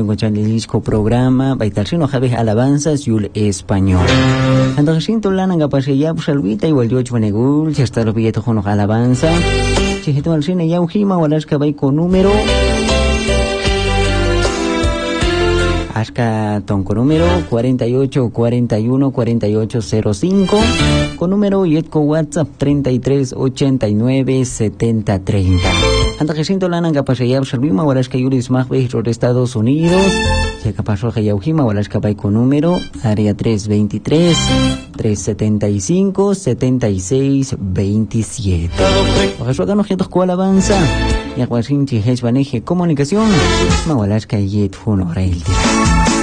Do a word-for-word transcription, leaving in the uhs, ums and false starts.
Chandilisco programa, Baitalsino Javes Alabanzas Yul Español. Andagashinto Lana Gapasaya Salvita y Walioch Benegul, si hasta los billetes con alabanza. Chihito al cine ya ujima, Walaska con número. Ashka Tonco número cuarenta y ocho cuarenta y uno cuarenta y ocho cero cinco, con número Yetco WhatsApp treinta y tres ochenta y nueve setenta treinta. Anta que siento lana capasayab salvima Walaska Yuris Magbe de Estados Unidos. Se capasó que yaujima Walaska Bai con número área tres veintitrés tres setenta y cinco setenta y seis veintisiete. Ojalá acá no gente con alabanza. Y a Guasin Chihes Baneje Comunicación. Mawalaska Yet Funo Rail.